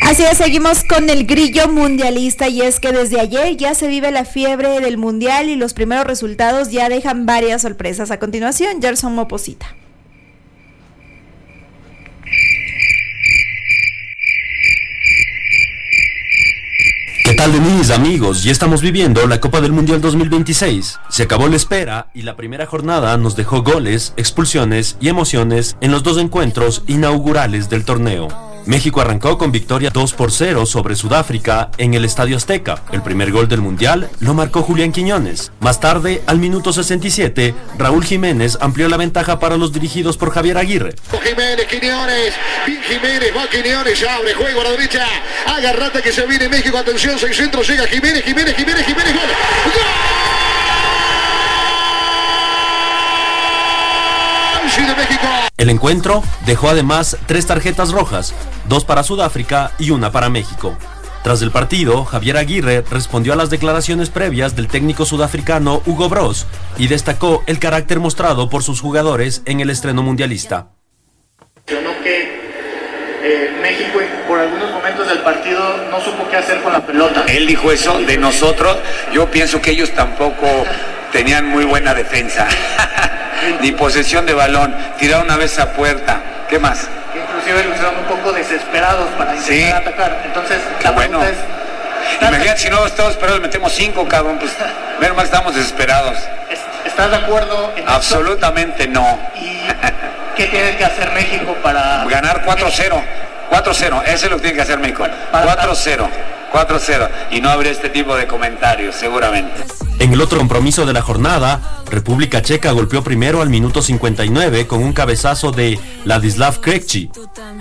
Así es, seguimos con el grillo mundialista y es que desde ayer ya se vive la fiebre del mundial y los primeros resultados ya dejan varias sorpresas. A continuación, Gerson Moposita. ¿Qué tal de mis amigos? Ya estamos viviendo la Copa del Mundial 2026. Se acabó la espera y la primera jornada nos dejó goles, expulsiones y emociones en los dos encuentros inaugurales del torneo. México arrancó con victoria 2-0 sobre Sudáfrica en el Estadio Azteca. El primer gol del Mundial lo marcó Julián Quiñones. Más tarde, al minuto 67, Raúl Jiménez amplió la ventaja para los dirigidos por Javier Aguirre. Quiñones, bien Jiménez, va Quiñones, abre juego a la derecha, agarrate que se viene México, atención, 6 centros, llega Jiménez, gol. De México. El encuentro dejó además 3 tarjetas rojas, 2 para Sudáfrica y 1 para México. Tras el partido, Javier Aguirre respondió a las declaraciones previas del técnico sudafricano Hugo Broos y destacó el carácter mostrado por sus jugadores en el estreno mundialista. México por algunos momentos del partido no supo qué hacer con la pelota. Él dijo eso de nosotros. Yo pienso que ellos tampoco tenían muy buena defensa. Ni posesión de balón, tiraron una vez a puerta. ¿Qué más? Inclusive lo hicieron un poco desesperados para intentar atacar. Entonces, la bueno. pregunta es... Imagínate, si no estamos esperados, metemos 5, cabrón. Pues menos mal estamos desesperados. ¿Estás de acuerdo en Absolutamente esto? No. ¿Y qué tiene que hacer México para... ganar 4-0? 4-0, eso es lo que tiene que hacer México. 4-0. Y no habría este tipo de comentarios, seguramente. En el otro compromiso de la jornada, República Checa golpeó primero al minuto 59 con un cabezazo de Ladislav Krejci.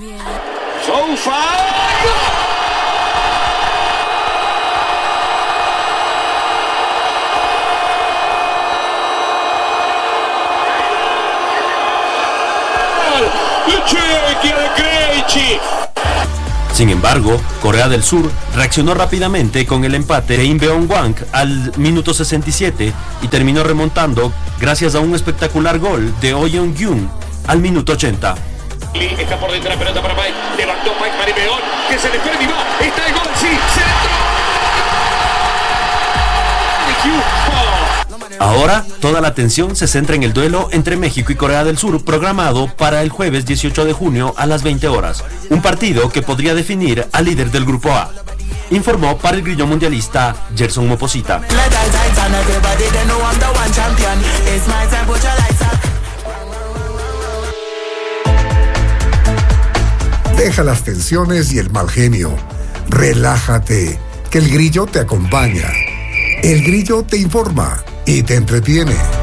Sin embargo, Corea del Sur reaccionó rápidamente con el empate de Im Beon-hwang al minuto 67 y terminó remontando gracias a un espectacular gol de Oh Yeon-gyun al minuto 80. Está por dentro la pelota para Mike, levantó Mike para Im Beon, que se le terminó, está el gol, sí, se entró. Ahora, toda la atención se centra en el duelo entre México y Corea del Sur, programado para el jueves 18 de junio a las 20 horas. Un partido que podría definir al líder del Grupo A. Informó para el grillo mundialista Gerson Moposita. Deja las tensiones y el mal genio. Relájate, que el grillo te acompaña. El grillo te informa y te entretiene.